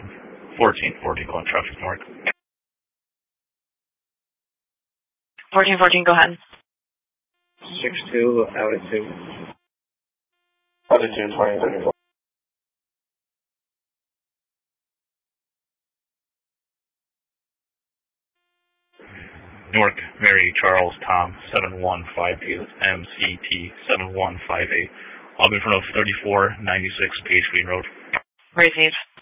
1440 going traffic north. 1414, go ahead. 62, altitude. Altitude 2034. Newark, Mary, Charles, Tom, 7158, MCT 7158. I'll be in front of 3496 Page Green Road. Receive.